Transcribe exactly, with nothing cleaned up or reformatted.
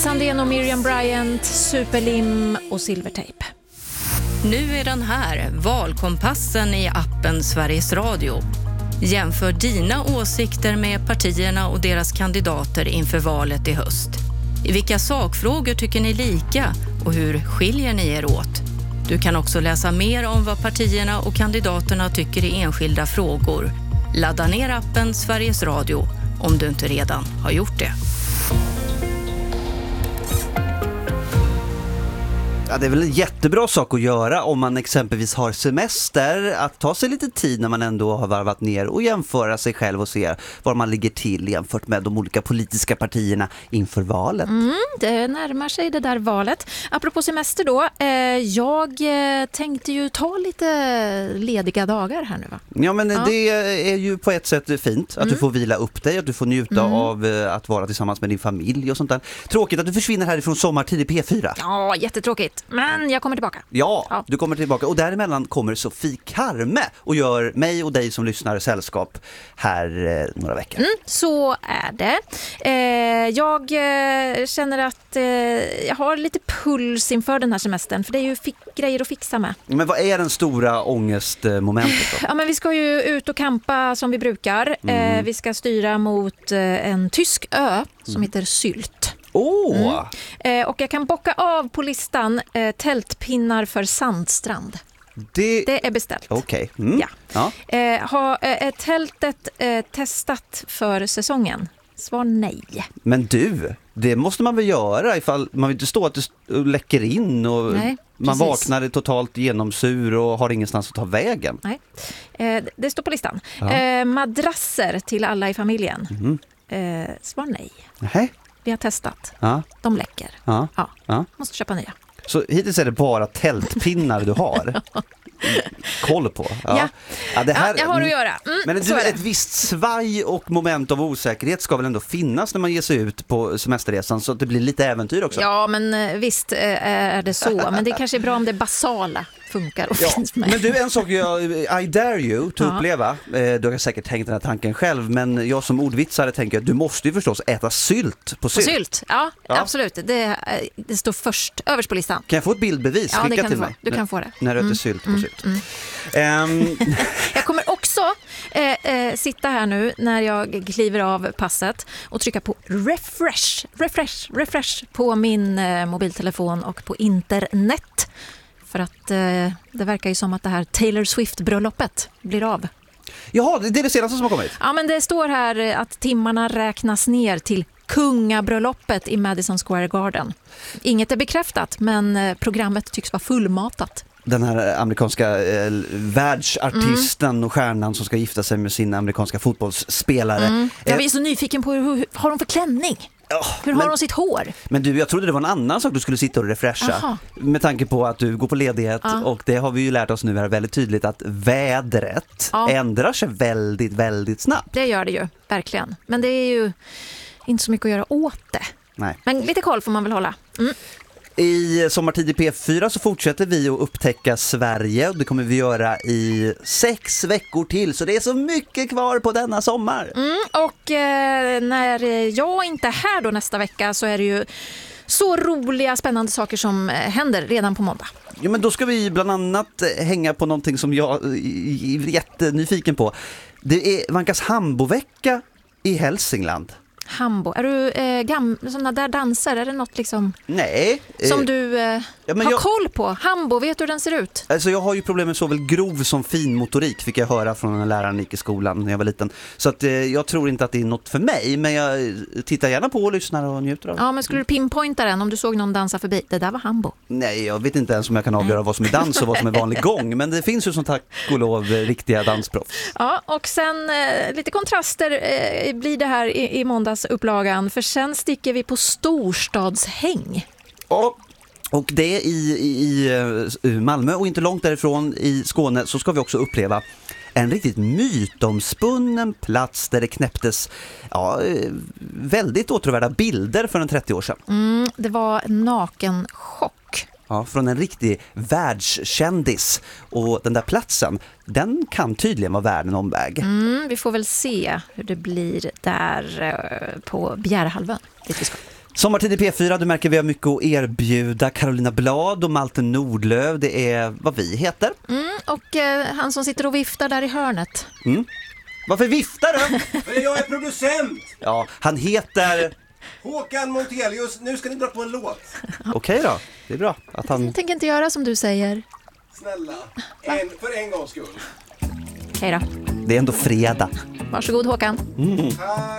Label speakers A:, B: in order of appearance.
A: Sandén och Miriam Bryant, Superlim och Silvertape.
B: Nu är den här, valkompassen i appen Sveriges Radio. Jämför dina åsikter med partierna och deras kandidater inför valet i höst. I vilka sakfrågor tycker ni lika och hur skiljer ni er åt? Du kan också läsa mer om vad partierna och kandidaterna tycker i enskilda frågor. Ladda ner appen Sveriges Radio om du inte redan har gjort det.
C: Ja, det är väl en jättebra sak att göra om man exempelvis har semester, att ta sig lite tid när man ändå har varvat ner och jämföra sig själv och se var man ligger till jämfört med de olika politiska partierna inför valet.
A: Mm, det närmar sig det där valet. Apropå semester då, eh, jag eh, tänkte ju ta lite lediga dagar här nu, va?
C: Ja, men
A: ja.
C: det är ju på ett sätt fint att mm. du får vila upp dig, att du får njuta mm. av eh, att vara tillsammans med din familj och sånt där. Tråkigt att du försvinner härifrån sommartid i P fyra.
A: Ja, jättetråkigt. Men jag kommer tillbaka.
C: Ja,
A: ja,
C: du kommer tillbaka. Och däremellan kommer Sofie Karme och gör mig och dig som lyssnar sällskap här eh, några veckor.
A: Mm, så är det. Eh, jag eh, känner att eh, jag har lite puls inför den här semestern. För det är ju fi- grejer att fixa med.
C: Men vad är den stora ångestmomentet då?
A: Ja, men vi ska ju ut och campa som vi brukar. Mm. Eh, vi ska styra mot eh, en tysk ö som mm. heter Sylt.
C: Oh.
A: Mm. Eh, och jag kan bocka av på listan eh, tältpinnar för sandstrand.
C: Det,
A: det är beställt.
C: Okej. Okay. Mm.
A: Ja.
C: Ja.
A: Eh, har eh, tältet eh, testat för säsongen? Svar nej.
C: Men du, det måste man väl göra ifall man vill inte stå att det läcker in och
A: nej,
C: man vaknar totalt genomsur och har ingenstans att ta vägen.
A: Nej, eh, det står på listan.
C: Ja.
A: Eh, madrasser till alla i familjen.
C: Mm.
A: Eh, svar nej.
C: Nej.
A: Vi har testat.
C: Ja.
A: De läcker.
C: Ja.
A: Ja.
C: Ja.
A: Måste köpa nya.
C: Så hittills är det bara tältpinnar du har koll på. Ja,
A: ja.
C: Ja, det här,
A: ja jag har att göra. Mm,
C: men du, ett visst svaj och moment av osäkerhet ska väl ändå finnas när man ger sig ut på semesterresan så att det blir lite äventyr också.
A: Ja, men visst är det så. Men det kanske är bra om det basala funkar och
C: ja.
A: finns med.
C: Men du, en sak jag, I dare you att ja. uppleva, du har säkert tänkt den här tanken själv, men jag som ordvitsare tänker att du måste ju förstås äta sylt på sylt.
A: På sylt, ja, ja. absolut. Det, det står först överst på listan.
C: Kan jag få ett bildbevis?
A: Ja, det kan
C: till
A: du få.
C: mig.
A: Du kan få det.
C: När du äter
A: mm.
C: sylt på
A: mm.
C: sylt.
A: Mm.
C: Um.
A: Jag kommer också eh, eh, sitta här nu när jag kliver av passet och trycka på refresh, refresh, refresh på min eh, mobiltelefon och på internet. För att eh, det verkar ju som att det här Taylor Swift-bröllopet blir av.
C: Jaha, det är det senaste som har kommit.
A: Ja, men det står här att timmarna räknas ner till kungabröllopet i Madison Square Garden. Inget är bekräftat, men programmet tycks vara fullmatat.
C: Den här amerikanska eh, världsartisten mm. och stjärnan som ska gifta sig med sin amerikanska fotbollsspelare. Mm.
A: Jag är så nyfiken på hur, hur har de för klänning? Oh, hur har
C: men,
A: de sitt hår?
C: Men du, jag trodde det var en annan sak du skulle sitta och refresha. Aha. Med tanke på att du går på ledighet ah. och det har vi ju lärt oss nu här väldigt tydligt att vädret ah. ändrar sig väldigt, väldigt snabbt.
A: Det gör det ju, verkligen. Men det är ju inte så mycket att göra åt det.
C: Nej.
A: Men lite koll får man väl hålla. Mm.
C: I Sommartid i P fyra så fortsätter vi att upptäcka Sverige och det kommer vi göra i sex veckor till. Så det är så mycket kvar på denna sommar.
A: Mm, och eh, när jag inte är här då nästa vecka så är det ju så roliga, spännande saker som händer redan på måndag.
C: Ja, men då ska vi bland annat hänga på någonting som jag är jättenyfiken på. Det är Vankas Hambo-vecka i Hälsingland.
A: Hambo. Är du eh, gamla sådana där danser? Är det något liksom
C: Nej,
A: som
C: eh,
A: du eh,
C: ja,
A: har
C: jag,
A: koll på? Hambo, vet du hur den ser ut?
C: Alltså jag har ju problem med såväl grov som fin motorik, fick jag höra från en lärare gick i skolan när jag var liten. Så att, eh, jag tror inte att det är något för mig, men jag tittar gärna på och lyssnar och njuter av det.
A: Ja, men skulle du pinpointa den om du såg någon dansa förbi? Det där var Hambo.
C: Nej, jag vet inte ens om jag kan avgöra vad som är dans och vad som är vanlig gång, men det finns ju som tack och lov riktiga dansproffs.
A: Ja, och sen eh, lite kontraster eh, blir det här i, i måndagsupplagan. För sen sticker vi på storstadshäng.
C: Ja, och det i, i, i Malmö och inte långt därifrån i Skåne så ska vi också uppleva en riktigt mytomspunnen plats där det knäpptes ja, väldigt åtråvärda bilder för en trettio år sedan.
A: Mm, det var naken chock.
C: Ja, från en riktig världskändis. Och den där platsen, den kan tydligen vara värd en omväg.
A: Mm, vi får väl se hur det blir där på Bjärehalvön. Dit vi ska.
C: Sommartid i P fyra, du märker vi har mycket att erbjuda. Carolina Blad och Malte Nordlöf, det är vad vi heter.
A: Mm, och eh, han som sitter och viftar där i hörnet.
C: Mm. Varför viftar du?
D: För jag är producent!
C: Ja, han heter...
D: Håkan Montelius, nu ska ni dra på en låt.
C: Okej då, det är bra att han...
A: Jag tänker inte göra som du säger.
D: Snälla, en, för en gångs skull.
A: Okej då.
C: Det är ändå fredag.
A: Varsågod Håkan.
C: Mm.
D: Tack!